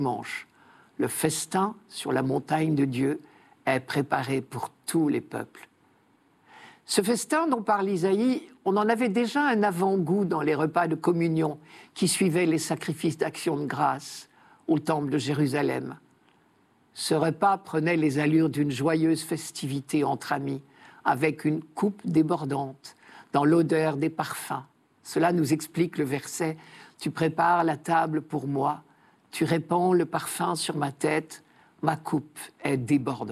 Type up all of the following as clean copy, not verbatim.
dimanche. Le festin sur la montagne de Dieu est préparé pour tous les peuples. Ce festin dont parle Isaïe, on en avait déjà un avant-goût dans les repas de communion qui suivaient les sacrifices d'action de grâce au temple de Jérusalem. Ce repas prenait les allures d'une joyeuse festivité entre amis, avec une coupe débordante, dans l'odeur des parfums. Cela nous explique le verset « Tu prépares la table pour moi, tu répands le parfum sur ma tête, ma coupe est débordante. »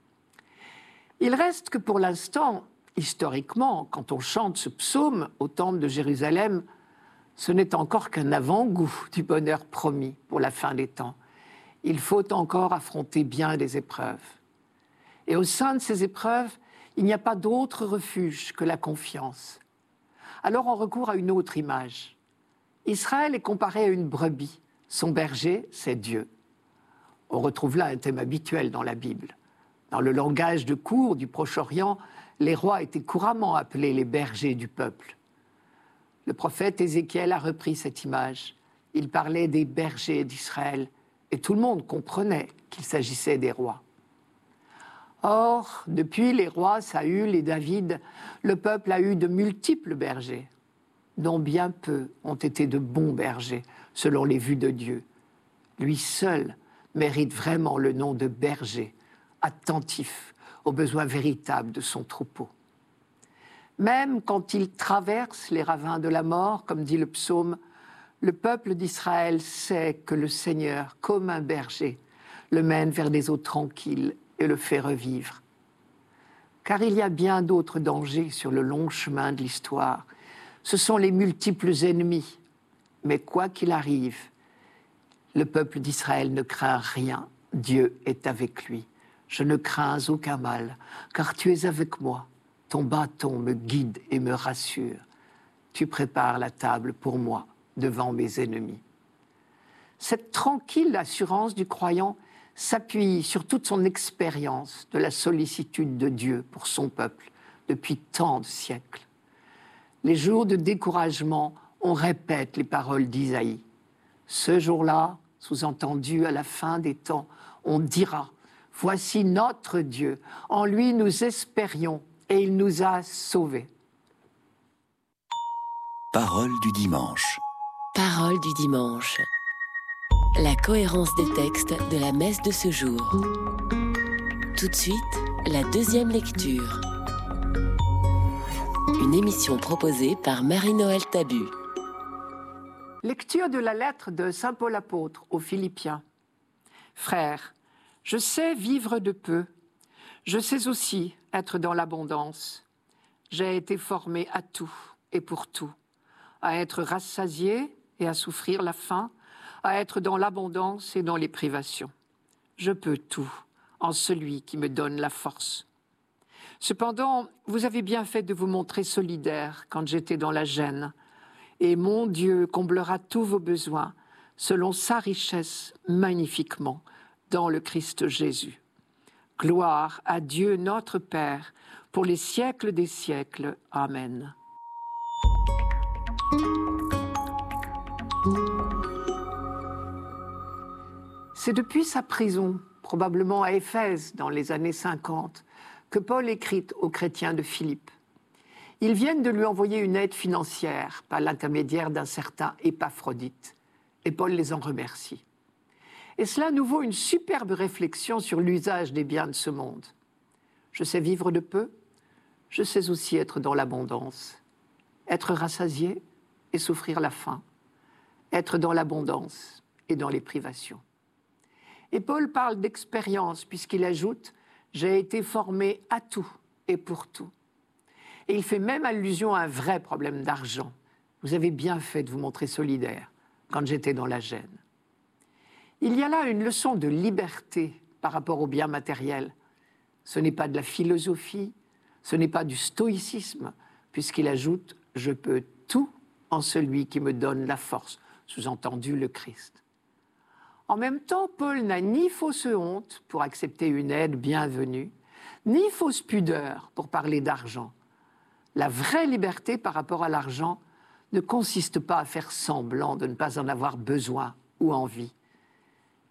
Il reste que pour l'instant, historiquement, quand on chante ce psaume au temple de Jérusalem, ce n'est encore qu'un avant-goût du bonheur promis pour la fin des temps. Il faut encore affronter bien des épreuves. Et au sein de ces épreuves, il n'y a pas d'autre refuge que la confiance. Alors on recourt à une autre image. Israël est comparé à une brebis. Son berger, c'est Dieu. On retrouve là un thème habituel dans la Bible. Dans le langage de cour du Proche-Orient, les rois étaient couramment appelés les bergers du peuple. Le prophète Ézéchiel a repris cette image. Il parlait des bergers d'Israël et tout le monde comprenait qu'il s'agissait des rois. Or, depuis les rois Saül et David, le peuple a eu de multiples bergers, dont bien peu ont été de bons bergers, selon les vues de Dieu. Lui seul mérite vraiment le nom de berger, attentif aux besoins véritables de son troupeau. Même quand il traverse les ravins de la mort, comme dit le psaume, le peuple d'Israël sait que le Seigneur, comme un berger, le mène vers des eaux tranquilles et le fait revivre. Car il y a bien d'autres dangers sur le long chemin de l'histoire. Ce sont les multiples ennemis. Mais quoi qu'il arrive, le peuple d'Israël ne craint rien. Dieu est avec lui. Je ne crains aucun mal, car tu es avec moi. Ton bâton me guide et me rassure. Tu prépares la table pour moi devant mes ennemis. Cette tranquille assurance du croyant s'appuie sur toute son expérience de la sollicitude de Dieu pour son peuple depuis tant de siècles. Les jours de découragement, on répète les paroles d'Isaïe. Ce jour-là, sous-entendu à la fin des temps, on dira « Voici notre Dieu, en lui nous espérions et il nous a sauvés. » Parole du dimanche. Parole du dimanche. La cohérence des textes de la messe de ce jour. Tout de suite, la deuxième lecture. Une émission proposée par Marie-Noël Tabu. Lecture de la lettre de saint Paul apôtre aux Philippiens. Frères, je sais vivre de peu. Je sais aussi être dans l'abondance. J'ai été formé à tout et pour tout, à être rassasié et à souffrir la faim, à être dans l'abondance et dans les privations. Je peux tout en celui qui me donne la force. Cependant, vous avez bien fait de vous montrer solidaire quand j'étais dans la gêne, et mon Dieu comblera tous vos besoins selon sa richesse magnifiquement dans le Christ Jésus. Gloire à Dieu notre Père, pour les siècles des siècles. Amen. C'est depuis sa prison, probablement à Éphèse dans les années 50, que Paul écrit aux chrétiens de Philippe. Ils viennent de lui envoyer une aide financière par l'intermédiaire d'un certain Épaphrodite, et Paul les en remercie. Et cela nous vaut une superbe réflexion sur l'usage des biens de ce monde. Je sais vivre de peu, je sais aussi être dans l'abondance, être rassasié et souffrir la faim, être dans l'abondance et dans les privations. Et Paul parle d'expérience puisqu'il ajoute « J'ai été formé à tout et pour tout ». Et il fait même allusion à un vrai problème d'argent. Vous avez bien fait de vous montrer solidaire quand j'étais dans la gêne. Il y a là une leçon de liberté par rapport aux biens matériels. Ce n'est pas de la philosophie, ce n'est pas du stoïcisme, puisqu'il ajoute « Je peux tout en celui qui me donne la force », sous-entendu le Christ. En même temps, Paul n'a ni fausse honte pour accepter une aide bienvenue, ni fausse pudeur pour parler d'argent. La vraie liberté par rapport à l'argent ne consiste pas à faire semblant de ne pas en avoir besoin ou envie,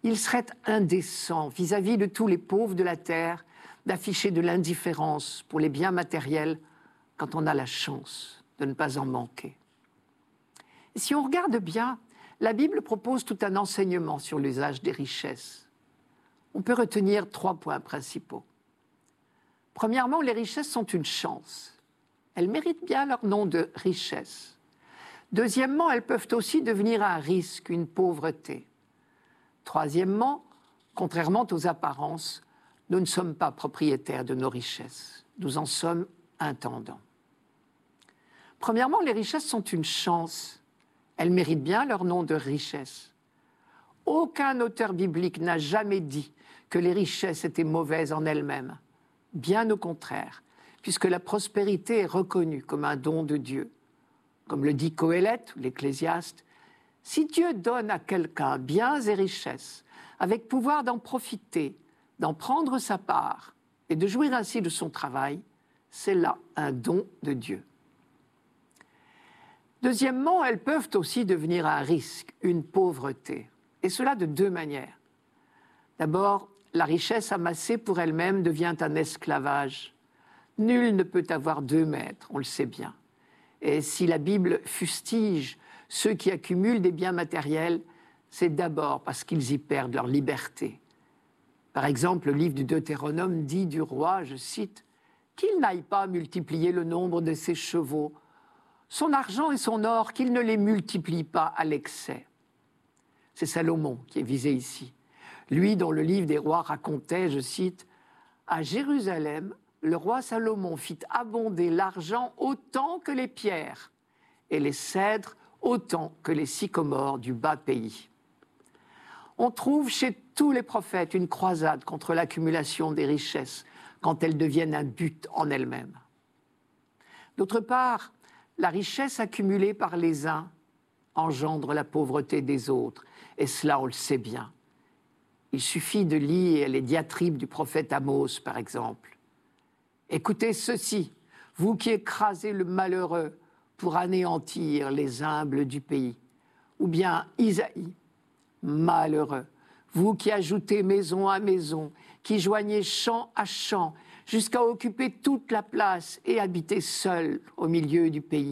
Il serait indécent vis-à-vis de tous les pauvres de la terre d'afficher de l'indifférence pour les biens matériels quand on a la chance de ne pas en manquer. Et si on regarde bien, la Bible propose tout un enseignement sur l'usage des richesses. On peut retenir 3 points principaux. Premièrement, les richesses sont une chance. Elles méritent bien leur nom de richesse. Deuxièmement, elles peuvent aussi devenir un risque, une pauvreté. Troisièmement, contrairement aux apparences, nous ne sommes pas propriétaires de nos richesses. Nous en sommes intendants. Premièrement, les richesses sont une chance. Elles méritent bien leur nom de richesse. Aucun auteur biblique n'a jamais dit que les richesses étaient mauvaises en elles-mêmes. Bien au contraire, puisque la prospérité est reconnue comme un don de Dieu. Comme le dit Qoélète ou l'Ecclésiaste, si Dieu donne à quelqu'un biens et richesses, avec pouvoir d'en profiter, d'en prendre sa part et de jouir ainsi de son travail, c'est là un don de Dieu. Deuxièmement, elles peuvent aussi devenir un risque, une pauvreté, et cela de 2 manières. D'abord, la richesse amassée pour elle-même devient un esclavage. Nul ne peut avoir 2 maîtres, on le sait bien. Et si la Bible fustige ceux qui accumulent des biens matériels, c'est d'abord parce qu'ils y perdent leur liberté. Par exemple, le livre du Deutéronome dit du roi, je cite, « qu'il n'aille pas multiplier le nombre de ses chevaux, son argent et son or, qu'il ne les multiplie pas à l'excès. » C'est Salomon qui est visé ici. Lui dont le livre des rois racontait, je cite, « à Jérusalem, le roi Salomon fit abonder l'argent autant que les pierres, et les cèdres autant que les sycomores du bas pays. » On trouve chez tous les prophètes une croisade contre l'accumulation des richesses quand elles deviennent un but en elles-mêmes. D'autre part, la richesse accumulée par les uns engendre la pauvreté des autres, et cela on le sait bien. Il suffit de lire les diatribes du prophète Amos, par exemple. « Écoutez ceci, vous qui écrasez le malheureux pour anéantir les humbles du pays. » Ou bien Isaïe, « Malheureux, vous qui ajoutez maison à maison, qui joignez champ à champ, jusqu'à occuper toute la place et habiter seul au milieu du pays. »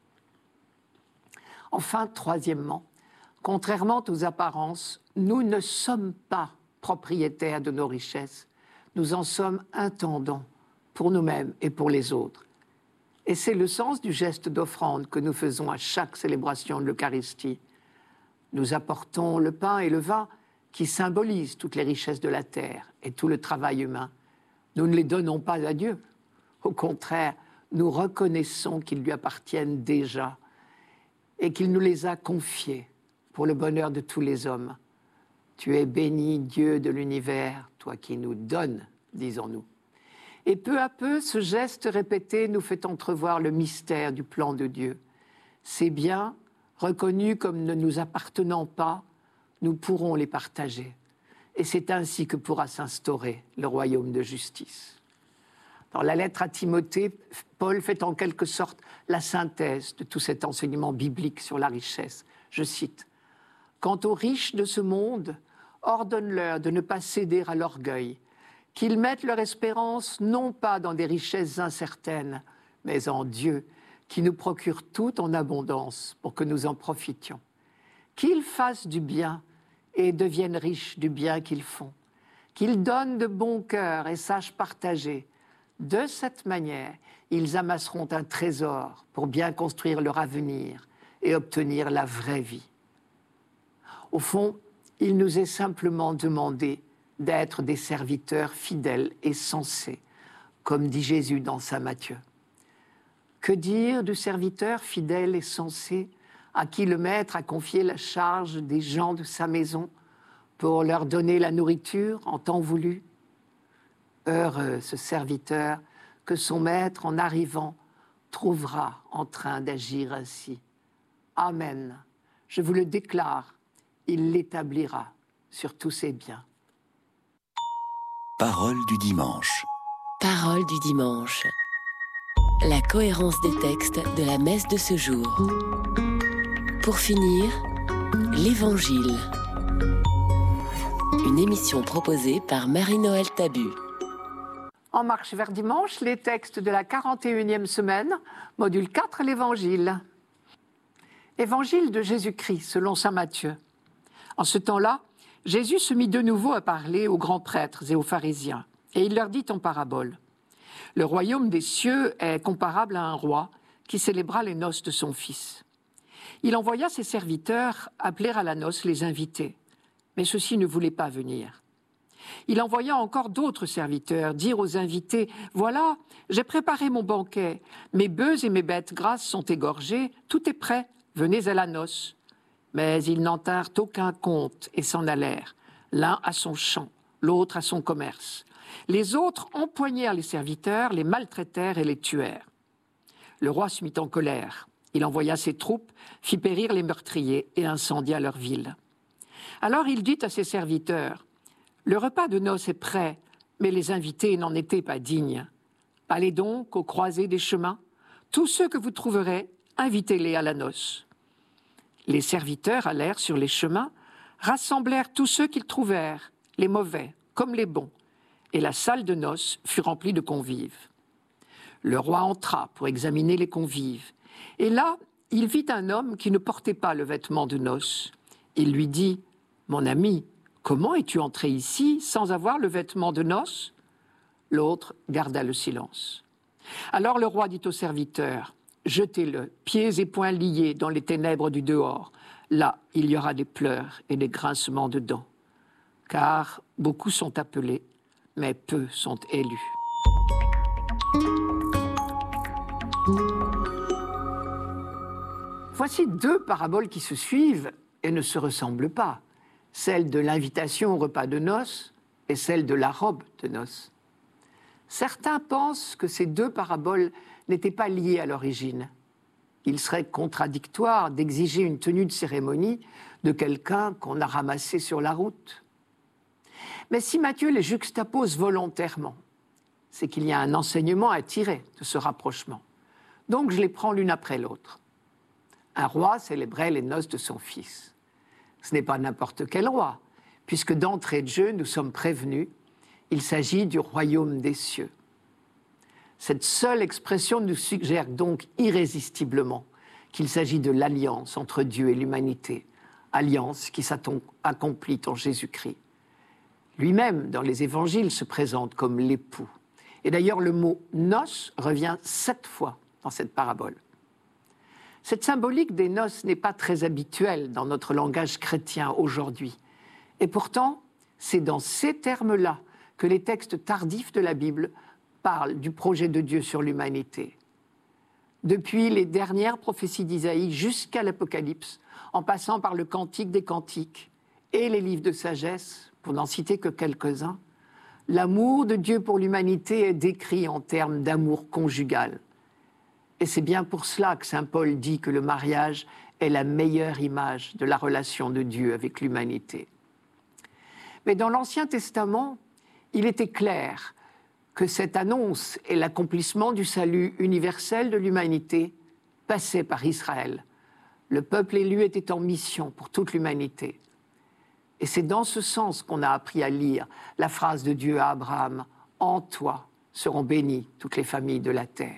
Enfin, troisièmement, contrairement aux apparences, nous ne sommes pas propriétaires de nos richesses, nous en sommes intendants pour nous-mêmes et pour les autres. Et c'est le sens du geste d'offrande que nous faisons à chaque célébration de l'Eucharistie. Nous apportons le pain et le vin qui symbolisent toutes les richesses de la terre et tout le travail humain. Nous ne les donnons pas à Dieu. Au contraire, nous reconnaissons qu'ils lui appartiennent déjà et qu'il nous les a confiés pour le bonheur de tous les hommes. Tu es béni, Dieu de l'univers, toi qui nous donnes, disons-nous. Et peu à peu, ce geste répété nous fait entrevoir le mystère du plan de Dieu. Ces biens, reconnus comme ne nous appartenant pas, nous pourrons les partager. Et c'est ainsi que pourra s'instaurer le royaume de justice. Dans la lettre à Timothée, Paul fait en quelque sorte la synthèse de tout cet enseignement biblique sur la richesse. Je cite, « Quant aux riches de ce monde, ordonne-leur de ne pas céder à l'orgueil, qu'ils mettent leur espérance non pas dans des richesses incertaines, mais en Dieu, qui nous procure tout en abondance pour que nous en profitions. Qu'ils fassent du bien et deviennent riches du bien qu'ils font. Qu'ils donnent de bon cœur et sachent partager. De cette manière, ils amasseront un trésor pour bien construire leur avenir et obtenir la vraie vie. » Au fond, il nous est simplement demandé d'être des serviteurs fidèles et sensés, comme dit Jésus dans saint Matthieu. Que dire du serviteur fidèle et sensé à qui le maître a confié la charge des gens de sa maison pour leur donner la nourriture en temps voulu? Heureux ce serviteur que son maître, en arrivant, trouvera en train d'agir ainsi. Amen. Je vous le déclare, il l'établira sur tous ses biens. Parole du dimanche. Parole du dimanche. La cohérence des textes de la messe de ce jour. Pour finir, l'Évangile. Une émission proposée par Marie-Noël Tabu. En marche vers dimanche, les textes de la 41e semaine, module 4, l'Évangile. Évangile de Jésus-Christ, selon saint Matthieu. En ce temps-là, Jésus se mit de nouveau à parler aux grands prêtres et aux pharisiens, et il leur dit en parabole. Le royaume des cieux est comparable à un roi qui célébra les noces de son fils. Il envoya ses serviteurs appeler à la noce les invités, mais ceux-ci ne voulaient pas venir. Il envoya encore d'autres serviteurs dire aux invités « Voilà, j'ai préparé mon banquet, mes bœufs et mes bêtes grasses sont égorgés, tout est prêt, venez à la noce. » Mais ils n'en tinrent aucun compte et s'en allèrent, l'un à son champ, l'autre à son commerce. Les autres empoignèrent les serviteurs, les maltraitèrent et les tuèrent. Le roi se mit en colère. Il envoya ses troupes, fit périr les meurtriers et incendia leur ville. Alors il dit à ses serviteurs « Le repas de noces est prêt, mais les invités n'en étaient pas dignes. Allez donc aux croisées des chemins. Tous ceux que vous trouverez, invitez-les à la noce. » Les serviteurs allèrent sur les chemins, rassemblèrent tous ceux qu'ils trouvèrent, les mauvais comme les bons, et la salle de noces fut remplie de convives. Le roi entra pour examiner les convives, et là, il vit un homme qui ne portait pas le vêtement de noces. Il lui dit « Mon ami, comment es-tu entré ici sans avoir le vêtement de noces ?» L'autre garda le silence. Alors le roi dit aux serviteurs « Jetez-le, pieds et poings liés dans les ténèbres du dehors. Là, il y aura des pleurs et des grincements de dents. Car beaucoup sont appelés, mais peu sont élus. » Voici deux paraboles qui se suivent et ne se ressemblent pas. Celle de l'invitation au repas de noces et celle de la robe de noces. Certains pensent que ces deux paraboles n'étaient pas liées à l'origine. Il serait contradictoire d'exiger une tenue de cérémonie de quelqu'un qu'on a ramassé sur la route. Mais si Matthieu les juxtapose volontairement, c'est qu'il y a un enseignement à tirer de ce rapprochement. Donc je les prends l'une après l'autre. Un roi célébrait les noces de son fils. Ce n'est pas n'importe quel roi, puisque d'entrée de jeu, nous sommes prévenus, il s'agit du royaume des cieux. Cette seule expression nous suggère donc irrésistiblement qu'il s'agit de l'alliance entre Dieu et l'humanité, alliance qui s'accomplit en Jésus-Christ. Lui-même, dans les évangiles, se présente comme l'époux. Et d'ailleurs, le mot « noces » revient 7 fois dans cette parabole. Cette symbolique des noces n'est pas très habituelle dans notre langage chrétien aujourd'hui. Et pourtant, c'est dans ces termes-là que les textes tardifs de la Bible parlent du projet de Dieu sur l'humanité. Depuis les dernières prophéties d'Isaïe jusqu'à l'Apocalypse, en passant par le Cantique des Cantiques et les livres de sagesse, pour n'en citer que quelques-uns, l'amour de Dieu pour l'humanité est décrit en termes d'amour conjugal. Et c'est bien pour cela que saint Paul dit que le mariage est la meilleure image de la relation de Dieu avec l'humanité. Mais dans l'Ancien Testament, il était clair que cette annonce et l'accomplissement du salut universel de l'humanité passaient par Israël. Le peuple élu était en mission pour toute l'humanité. Et c'est dans ce sens qu'on a appris à lire la phrase de Dieu à Abraham « En toi seront bénies toutes les familles de la terre ».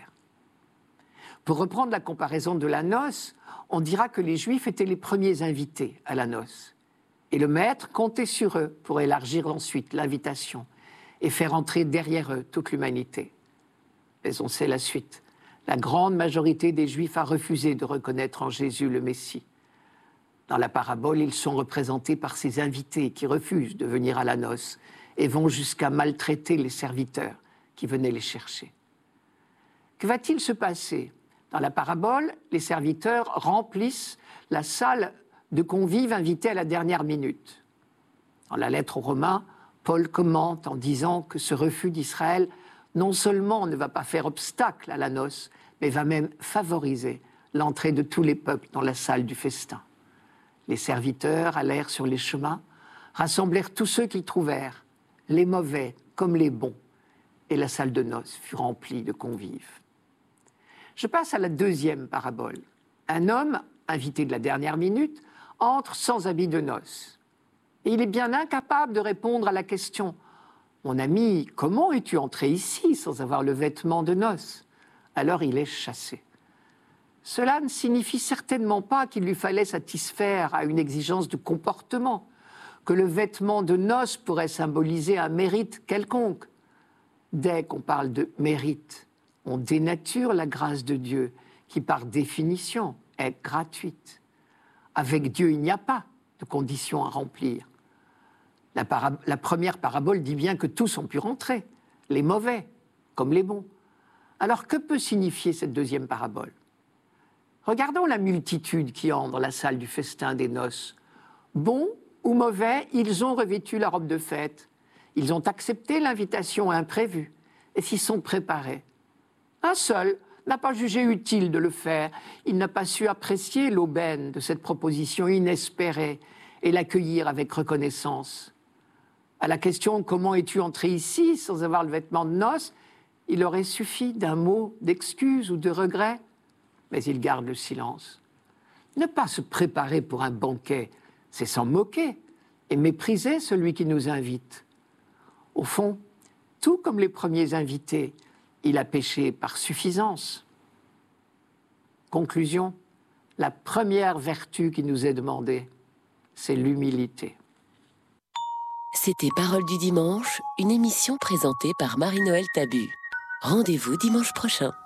Pour reprendre la comparaison de la noce, on dira que les Juifs étaient les premiers invités à la noce. Et le maître comptait sur eux pour élargir ensuite l'invitation et faire entrer derrière eux toute l'humanité. Mais on sait la suite. La grande majorité des Juifs a refusé de reconnaître en Jésus le Messie. Dans la parabole, ils sont représentés par ces invités qui refusent de venir à la noce et vont jusqu'à maltraiter les serviteurs qui venaient les chercher. Que va-t-il se passer ? Dans la parabole, les serviteurs remplissent la salle de convives invités à la dernière minute. Dans la lettre aux Romains, Paul commente en disant que ce refus d'Israël non seulement ne va pas faire obstacle à la noce, mais va même favoriser l'entrée de tous les peuples dans la salle du festin. Les serviteurs allèrent sur les chemins, rassemblèrent tous ceux qu'ils trouvèrent, les mauvais comme les bons, et la salle de noces fut remplie de convives. Je passe à la deuxième parabole. Un homme, invité de la dernière minute, entre sans habit de noces. Et il est bien incapable de répondre à la question « Mon ami, comment es-tu entré ici sans avoir le vêtement de noces ?» Alors il est chassé. Cela ne signifie certainement pas qu'il lui fallait satisfaire à une exigence de comportement, que le vêtement de noces pourrait symboliser un mérite quelconque. Dès qu'on parle de mérite, on dénature la grâce de Dieu, qui par définition est gratuite. Avec Dieu, il n'y a pas de conditions à remplir. La première parabole dit bien que tous ont pu rentrer, les mauvais comme les bons. Alors que peut signifier cette deuxième parabole ? Regardons la multitude qui entre dans la salle du festin des noces. Bons ou mauvais, ils ont revêtu la robe de fête. Ils ont accepté l'invitation imprévue et s'y sont préparés. Un seul n'a pas jugé utile de le faire. Il n'a pas su apprécier l'aubaine de cette proposition inespérée et l'accueillir avec reconnaissance. À la question « Comment es-tu entré ici sans avoir le vêtement de noces ?» il aurait suffi d'un mot d'excuse ou de regret, mais il garde le silence. Ne pas se préparer pour un banquet, c'est s'en moquer et mépriser celui qui nous invite. Au fond, tout comme les premiers invités, il a péché par suffisance. Conclusion, la première vertu qui nous est demandée, c'est l'humilité. C'était Paroles du dimanche, une émission présentée par Marie-Noël Tabu. Rendez-vous dimanche prochain.